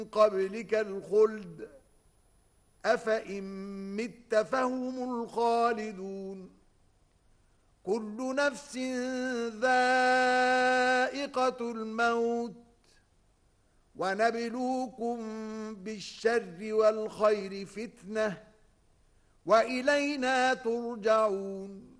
قبلك الخلد أفإن مت فهم الخالدون كل نفس ذائقة الموت ونبلوكم بالشر والخير فتنة وإلينا ترجعون